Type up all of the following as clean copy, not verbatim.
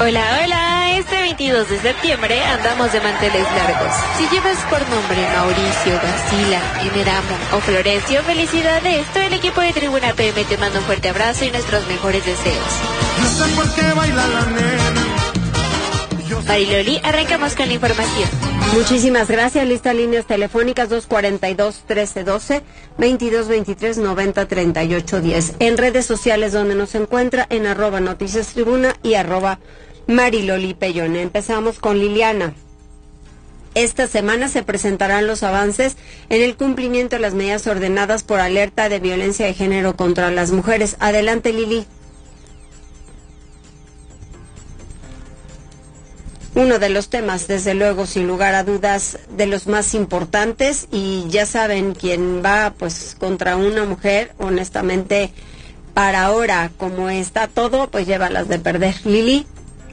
Hola, hola, este 22 de septiembre andamos de manteles largos. Si llevas por nombre Mauricio, Basila, Emeramo o Florencio, felicidades. Todo el equipo de Tribuna PM te manda un fuerte abrazo y nuestros mejores deseos. No sé por qué baila la nena. Mariloli, arrancamos con la información. Muchísimas gracias. Lista líneas telefónicas 242-1312, 2223-903810. En redes sociales donde nos encuentra en @noticiastribuna y @Mariloli Pellón. Empezamos con Liliana. Esta semana se presentarán los avances en el cumplimiento de las medidas ordenadas por alerta de violencia de género contra las mujeres. Adelante, Lili. Uno de los temas, desde luego, sin lugar a dudas, de los más importantes, y ya saben, quien va pues contra una mujer, honestamente, para ahora, como está todo, pues lleva las de perder. Lili.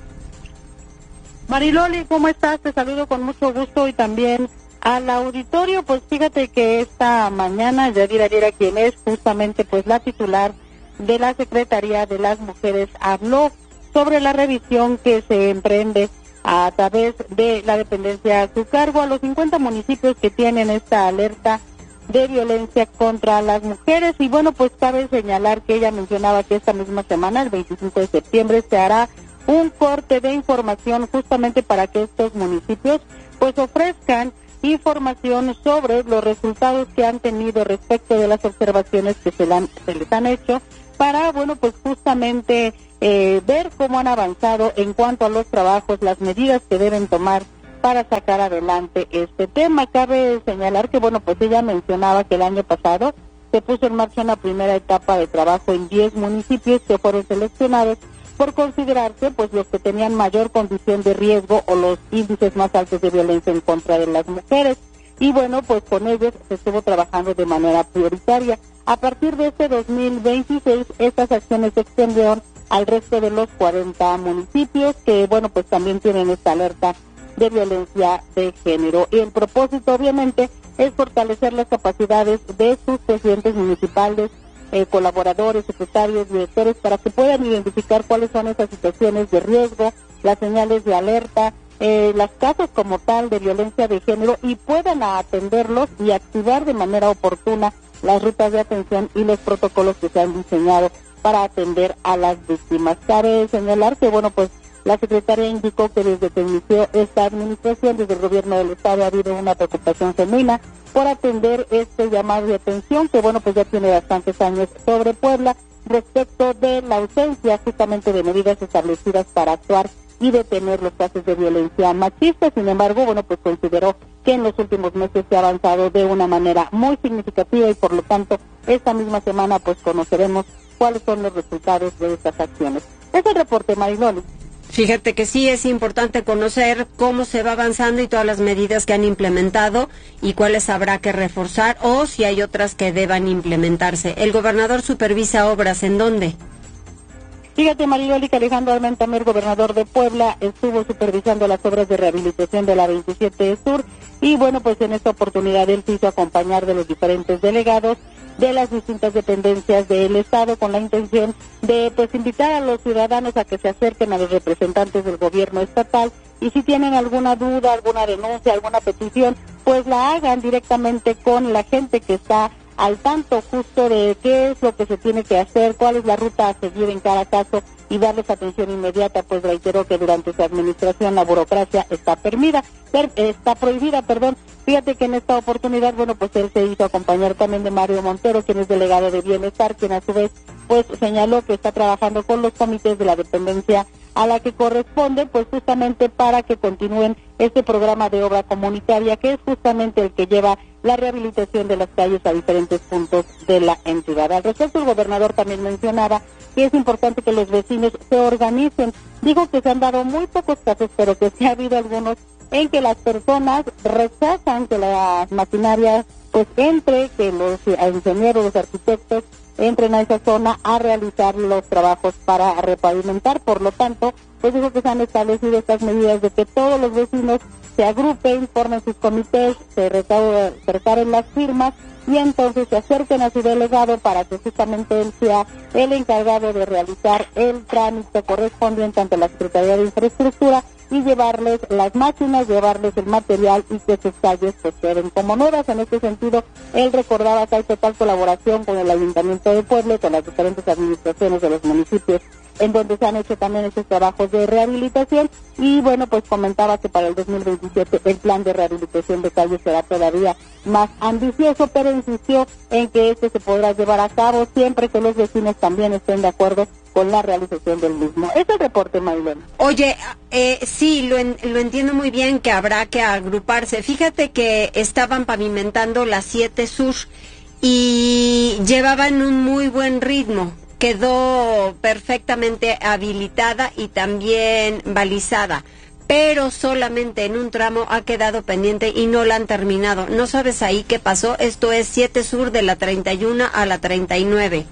Mariloli, ¿cómo estás? Te saludo con mucho gusto y también al auditorio. Pues fíjate que esta mañana Yadira Llera, quien es justamente pues la titular de la Secretaría de las Mujeres, habló sobre la revisión que se emprende a través de la dependencia a su cargo a los 50 municipios que tienen esta alerta de violencia contra las mujeres. Y bueno, pues cabe señalar que ella mencionaba que esta misma semana, el 25 de septiembre, se hará un corte de información justamente para que estos municipios pues ofrezcan información sobre los resultados que han tenido respecto de las observaciones que se les han hecho para, bueno, pues justamente ver cómo han avanzado en cuanto a los trabajos, las medidas que deben tomar para sacar adelante este tema. Cabe señalar que, bueno, pues ella mencionaba que el año pasado se puso en marcha una primera etapa de trabajo en 10 municipios que fueron seleccionados por considerarse pues los que tenían mayor condición de riesgo o los índices más altos de violencia en contra de las mujeres. Y bueno, pues con ellos se estuvo trabajando de manera prioritaria. A partir de este 2026, estas acciones se extendieron al resto de los 40 municipios que, bueno, pues también tienen esta alerta de violencia de género. Y el propósito, obviamente, es fortalecer las capacidades de sus presidentes municipales, colaboradores, secretarios, directores, para que puedan identificar cuáles son esas situaciones de riesgo, las señales de alerta, los casos como tal de violencia de género, y puedan atenderlos y activar de manera oportuna las rutas de atención y los protocolos que se han diseñado para atender a las víctimas. Cabe señalar que, bueno, pues la secretaria indicó que desde que inició esta administración, desde el gobierno del estado, ha habido una preocupación genuina por atender este llamado de atención, que, bueno, pues ya tiene bastantes años sobre Puebla, respecto de la ausencia justamente de medidas establecidas para actuar y detener los casos de violencia machista. Sin embargo, bueno, pues consideró que en los últimos meses se ha avanzado de una manera muy significativa y por lo tanto esta misma semana pues conoceremos cuáles son los resultados de estas acciones. Es el reporte, Mariloli. Fíjate que sí es importante conocer cómo se va avanzando y todas las medidas que han implementado y cuáles habrá que reforzar o si hay otras que deban implementarse. ¿El gobernador supervisa obras en dónde? Fíjate, Mariloli, que Alejandro Armenta-Mier, gobernador de Puebla, estuvo supervisando las obras de rehabilitación de la 27 Sur y, bueno, pues en esta oportunidad él se hizo acompañar de los diferentes delegados de las distintas dependencias del Estado con la intención de, pues, invitar a los ciudadanos a que se acerquen a los representantes del gobierno estatal y si tienen alguna duda, alguna denuncia, alguna petición, pues la hagan directamente con la gente que está al tanto justo de qué es lo que se tiene que hacer, cuál es la ruta a seguir en cada caso y darles atención inmediata. Pues reiteró que durante su administración la burocracia está prohibida. Fíjate que en esta oportunidad, bueno, pues él se hizo acompañar también de Mario Montero, quien es delegado de Bienestar, quien a su vez pues señaló que está trabajando con los comités de la dependencia a la que corresponde, pues justamente para que continúen este programa de obra comunitaria, que es justamente el que lleva la rehabilitación de las calles a diferentes puntos de la entidad. Al respecto, el gobernador también mencionaba que es importante que los vecinos se organicen. Dijo que se han dado muy pocos casos, pero que sí ha habido algunos en que las personas rechazan que las maquinarias pues entre, que los ingenieros, los arquitectos entren a esa zona a realizar los trabajos para repavimentar. Por lo tanto, pues dijo que se han establecido estas medidas de que todos los vecinos se agrupen, formen sus comités, se recaren las firmas y entonces se acerquen a su delegado para que justamente él sea el encargado de realizar el trámite correspondiente ante la Secretaría de Infraestructura y llevarles las máquinas, llevarles el material y que sus calles pues queden como nuevas. En este sentido, él recordaba que hay total colaboración con el Ayuntamiento de Puebla y con las diferentes administraciones de los municipios en donde se han hecho también estos trabajos de rehabilitación y bueno, pues comentaba que para el 2027 el plan de rehabilitación de calles será todavía más ambicioso, pero insistió en que este se podrá llevar a cabo siempre que los vecinos también estén de acuerdo con la realización del mismo. Este es el reporte, Marilena. Oye, sí, lo entiendo muy bien que habrá que agruparse. Fíjate que estaban pavimentando la 7 Sur y llevaban un muy buen ritmo. Quedó perfectamente habilitada y también balizada, pero solamente en un tramo ha quedado pendiente y no la han terminado. ¿No sabes ahí qué pasó? Esto es 7 Sur de la 31 a la 39.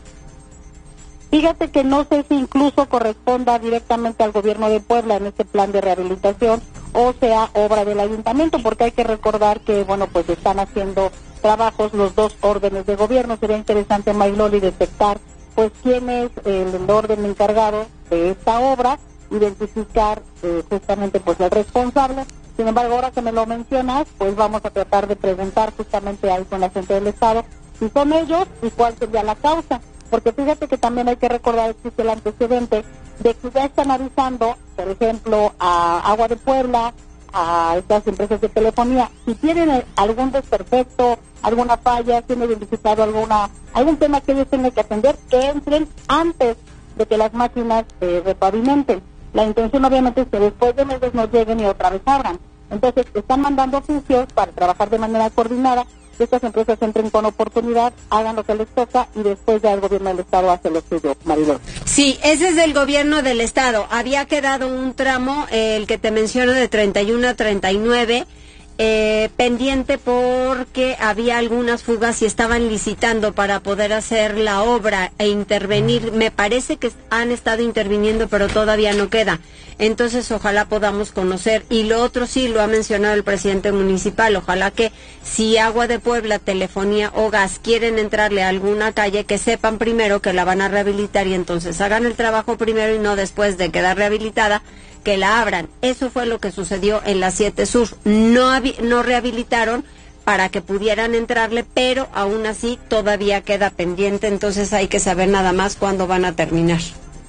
Fíjate que no sé si incluso corresponda directamente al gobierno de Puebla en este plan de rehabilitación o sea obra del ayuntamiento, porque hay que recordar que, bueno, pues están haciendo trabajos los dos órdenes de gobierno. Sería interesante, Mayloli, detectar pues quién es el orden encargado de esta obra, identificar justamente pues el responsable. Sin embargo, ahora que me lo mencionas, pues vamos a tratar de preguntar justamente ahí con la gente del Estado si son ellos y cuál sería la causa, porque fíjate que también hay que recordar, existe el antecedente de que ya están avisando, por ejemplo, a Agua de Puebla, a estas empresas de telefonía, si tienen algún desperfecto, alguna falla, tienen identificado algún tema que ellos tengan que atender, que entren antes de que las máquinas repavimenten. La intención obviamente es que después de meses no lleguen y otra vez abran. Entonces están mandando oficios para trabajar de manera coordinada, que estas empresas entren con oportunidad, hagan lo que les toca y después ya el gobierno del Estado hace lo suyo, Maribel. Sí, ese es del gobierno del Estado. Había quedado un tramo, el que te menciono, de 31 a 39, pendiente porque había algunas fugas y estaban licitando para poder hacer la obra e intervenir. Me parece que han estado interviniendo, pero todavía no queda. Entonces, ojalá podamos conocer. Y lo otro sí lo ha mencionado el presidente municipal. Ojalá que si Agua de Puebla, Telefonía o Gas quieren entrarle a alguna calle, que sepan primero que la van a rehabilitar y entonces hagan el trabajo primero y no después de quedar rehabilitada, que la abran. Eso fue lo que sucedió en la 7 Sur. No rehabilitaron para que pudieran entrarle, pero aún así todavía queda pendiente, entonces hay que saber nada más cuándo van a terminar.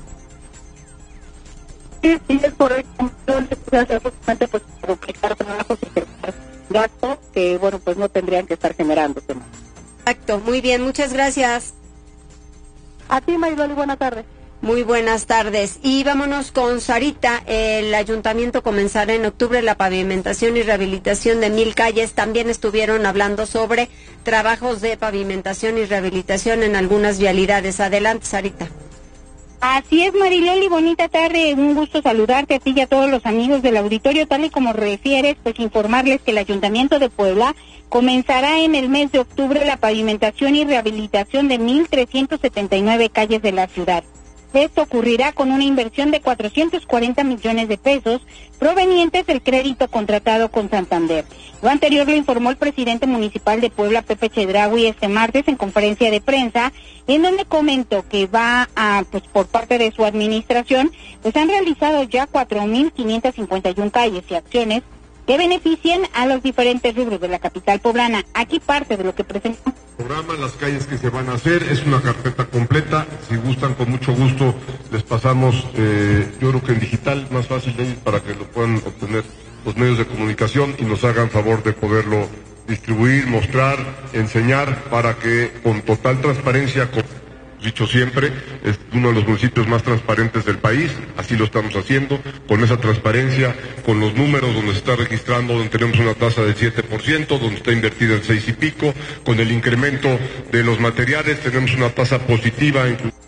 Sí, es correcto. Justamente pues duplicar trabajos y generar gastos que, bueno, pues no tendrían que estar generándose. Exacto, muy bien, muchas gracias. A ti, Maybel, buenas tardes. Muy buenas tardes. Y vámonos con Sarita. El ayuntamiento comenzará en octubre la pavimentación y rehabilitación de 1,000 calles. También estuvieron hablando sobre trabajos de pavimentación y rehabilitación en algunas vialidades. Adelante, Sarita. Así es, Mariloli, bonita tarde, un gusto saludarte a ti y a todos los amigos del auditorio. Tal y como refieres, pues informarles que el Ayuntamiento de Puebla comenzará en el mes de octubre la pavimentación y rehabilitación de 1,379 calles de la ciudad. Esto ocurrirá con una inversión de 440 millones de pesos provenientes del crédito contratado con Santander. Lo anterior lo informó el presidente municipal de Puebla, Pepe Chedraui, este martes en conferencia de prensa, en donde comentó que pues por parte de su administración, pues han realizado ya 4,551 calles y acciones que beneficien a los diferentes rubros de la capital poblana. Aquí parte de lo que presentó. Programa, las calles que se van a hacer, es una carpeta completa. Si gustan, con mucho gusto les pasamos, yo creo que en digital, más fácil de ellos para que lo puedan obtener los medios de comunicación y nos hagan favor de poderlo distribuir, mostrar, enseñar, para que con total transparencia, dicho siempre, es uno de los municipios más transparentes del país, así lo estamos haciendo, con esa transparencia, con los números donde se está registrando, donde tenemos una tasa del 7%, donde está invertida el 6 y pico, con el incremento de los materiales tenemos una tasa positiva.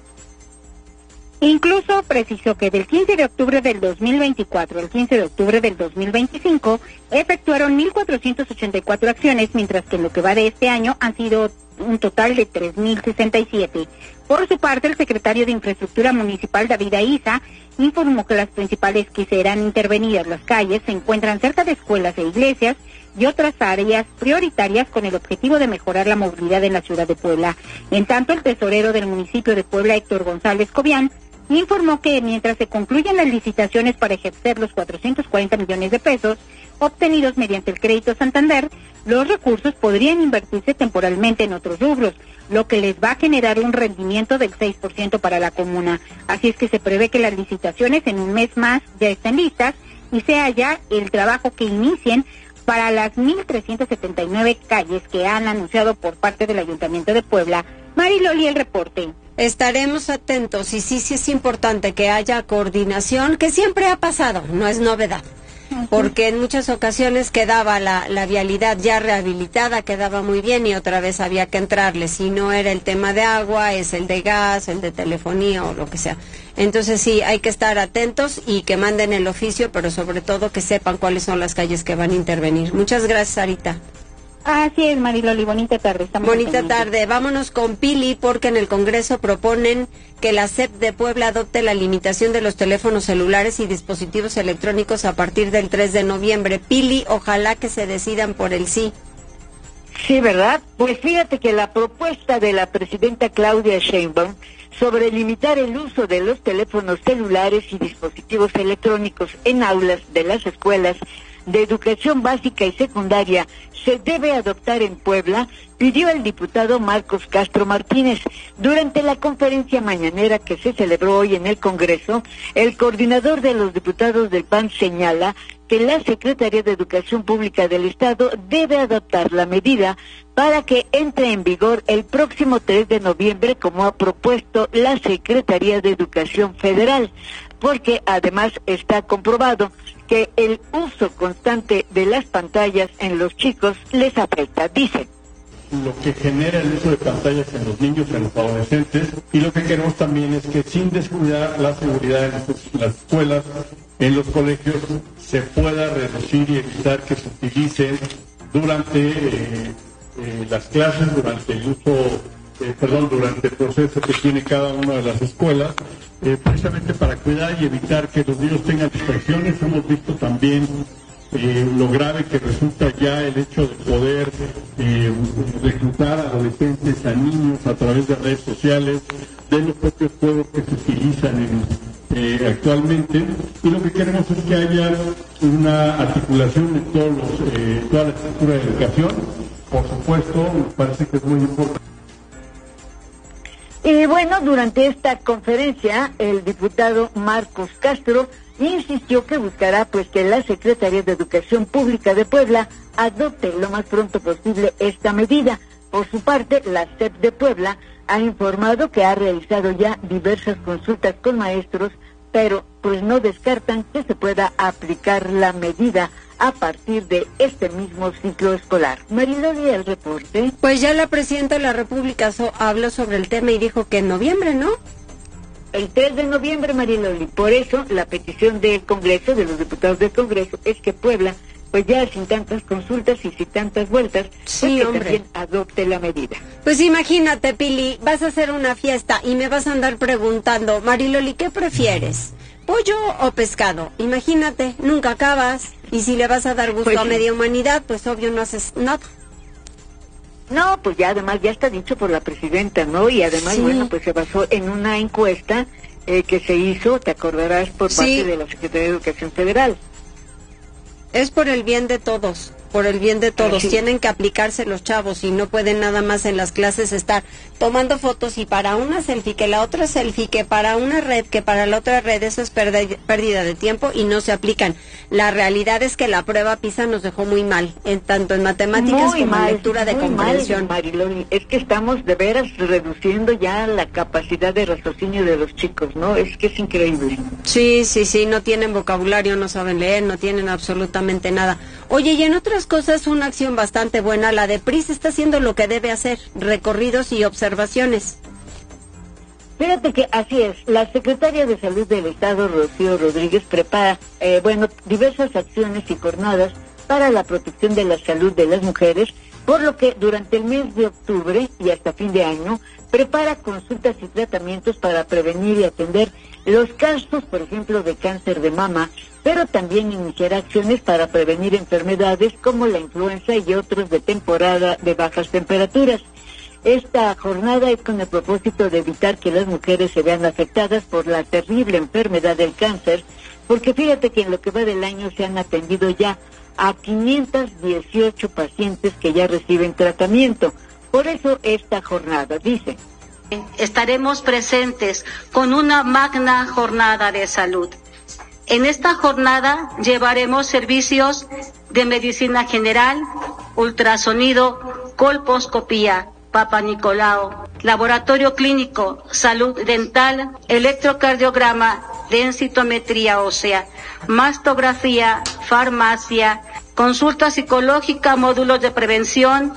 Incluso precisó que del 15 de octubre del 2024 al 15 de octubre del 2025 efectuaron 1,484 acciones, mientras que en lo que va de este año han sido un total de 3.067. Por su parte, el secretario de Infraestructura Municipal, David Aiza, informó que las principales que serán intervenidas las calles se encuentran cerca de escuelas e iglesias y otras áreas prioritarias con el objetivo de mejorar la movilidad en la ciudad de Puebla. En tanto, el tesorero del municipio de Puebla, Héctor González Cobian, informó que mientras se concluyen las licitaciones para ejercer los 440 millones de pesos obtenidos mediante el crédito Santander, los recursos podrían invertirse temporalmente en otros rubros, lo que les va a generar un rendimiento del 6% para la comuna. Así es que se prevé que las licitaciones en un mes más ya estén listas y sea ya el trabajo que inicien para las 1.379 calles que han anunciado por parte del Ayuntamiento de Puebla. Mariloli, el reporte. Estaremos atentos y sí es importante que haya coordinación, que siempre ha pasado, no es novedad. Porque en muchas ocasiones quedaba la vialidad ya rehabilitada, quedaba muy bien y otra vez había que entrarle. Si no era el tema de agua, es el de gas, el de telefonía o lo que sea. Entonces sí, hay que estar atentos y que manden el oficio, pero sobre todo que sepan cuáles son las calles que van a intervenir. Muchas gracias, Sarita. Así es, Mariloli, bonita tarde. Bonita tarde. Vámonos con Pili, porque en el Congreso proponen que la SEP de Puebla adopte la limitación de los teléfonos celulares y dispositivos electrónicos a partir del 3 de noviembre. Pili, ojalá que se decidan por el sí. Sí, ¿verdad? Pues fíjate que la propuesta de la presidenta Claudia Sheinbaum sobre limitar el uso de los teléfonos celulares y dispositivos electrónicos en aulas de las escuelas de educación básica y secundaria se debe adoptar en Puebla, pidió el diputado Marcos Castro Martínez. Durante la conferencia mañanera que se celebró hoy en el Congreso, el coordinador de los diputados del PAN señala que la Secretaría de Educación Pública del Estado debe adoptar la medida para que entre en vigor el próximo 3 de noviembre, como ha propuesto la Secretaría de Educación Federal, porque además está comprobado que el uso constante de las pantallas en los chicos les afecta, dice. Lo que genera el uso de pantallas en los niños, en los adolescentes, y lo que queremos también es que sin descuidar la seguridad en las escuelas, en los colegios, se pueda reducir y evitar que se utilicen durante las clases, durante el uso, durante el proceso que tiene cada una de las escuelas, precisamente para cuidar y evitar que los niños tengan distracciones. Hemos visto también lo grave que resulta ya el hecho de poder reclutar a adolescentes, a niños a través de redes sociales, de los propios juegos que se utilizan actualmente, y lo que queremos es que haya una articulación de toda la estructura de educación. Por supuesto, me parece que es muy importante. Y bueno, durante esta conferencia, el diputado Marcos Castro insistió que buscará pues que la Secretaría de Educación Pública de Puebla adopte lo más pronto posible esta medida. Por su parte, la SEP de Puebla ha informado que ha realizado ya diversas consultas con maestros, pero pues no descartan que se pueda aplicar la medida a partir de este mismo ciclo escolar. Mariloli, el reporte. Pues ya la presidenta de la República habló sobre el tema y dijo que en noviembre, ¿no? El 3 de noviembre, Mariloli. Por eso, la petición del Congreso, de los diputados del Congreso, es que Puebla, pues ya sin tantas consultas y sin tantas vueltas, sí, pues que también adopte la medida. Pues imagínate, Pili, vas a hacer una fiesta y me vas a andar preguntando, Mariloli, ¿qué prefieres? ¿Pollo o pescado? Imagínate, nunca acabas. Y si le vas a dar gusto pues a media humanidad, pues obvio no haces nada. No, pues ya además ya está dicho por la presidenta, ¿no? Y además, sí, bueno, pues se basó en una encuesta que se hizo, te acordarás, por parte de la Secretaría de Educación Federal. Es por el bien de todos, por el bien de todos. Tienen que aplicarse los chavos y no pueden nada más en las clases estar tomando fotos y para una selfie, que la otra selfie, que para una red, que para la otra red. Eso es pérdida de tiempo y no se aplican. La realidad es que la prueba PISA nos dejó muy mal, tanto en matemáticas como en lectura de comprensión. Mariloli, es que estamos de veras reduciendo ya la capacidad de raciocinio de los chicos, ¿no? Es que es increíble. Sí, no tienen vocabulario, no saben leer, no tienen absolutamente nada. Oye, y en otras cosas, una acción bastante buena, la de PRIS está haciendo lo que debe hacer, recorridos y observaciones. Fíjate que así es, la secretaria de Salud del Estado, Rocío Rodríguez, prepara, diversas acciones y jornadas para la protección de la salud de las mujeres, por lo que durante el mes de octubre y hasta fin de año prepara consultas y tratamientos para prevenir y atender los casos, por ejemplo, de cáncer de mama, pero también iniciará acciones para prevenir enfermedades como la influenza y otros de temporada de bajas temperaturas. Esta jornada es con el propósito de evitar que las mujeres se vean afectadas por la terrible enfermedad del cáncer, porque fíjate que en lo que va del año se han atendido ya a 518 pacientes que ya reciben tratamiento. Por eso esta jornada, dice. Estaremos presentes con una magna jornada de salud. En esta jornada llevaremos servicios de medicina general, ultrasonido, colposcopía, Papa Nicolau, laboratorio clínico, salud dental, electrocardiograma, densitometría ósea, mastografía, farmacia, consulta psicológica, módulos de prevención.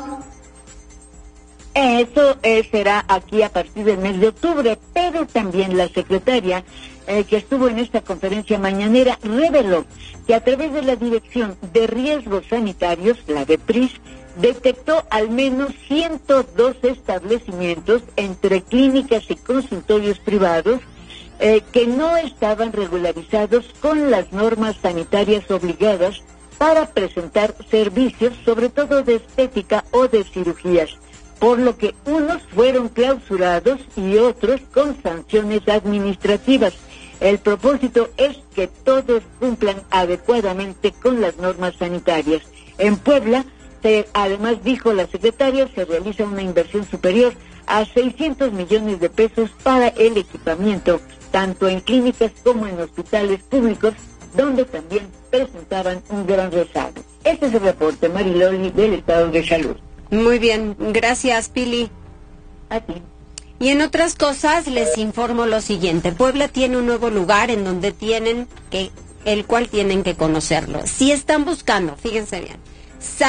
Eso será aquí a partir del mes de octubre, pero también la secretaria que estuvo en esta conferencia mañanera reveló que a través de la Dirección de Riesgos Sanitarios, la DEPRIS, detectó al menos 102 establecimientos entre clínicas y consultorios privados que no estaban regularizados con las normas sanitarias obligadas para presentar servicios, sobre todo de estética o de cirugías, por lo que unos fueron clausurados y otros con sanciones administrativas. El propósito es que todos cumplan adecuadamente con las normas sanitarias. En Puebla, además dijo la secretaria, se realiza una inversión superior a 600 millones de pesos para el equipamiento, tanto en clínicas como en hospitales públicos, donde también presentaban un gran rezago. Este es el reporte, Mariloli, del estado de salud. Muy bien, gracias, Pili. A ti. Y en otras cosas les informo lo siguiente. Puebla tiene un nuevo lugar en donde el cual tienen que conocerlo. Si están buscando, fíjense bien,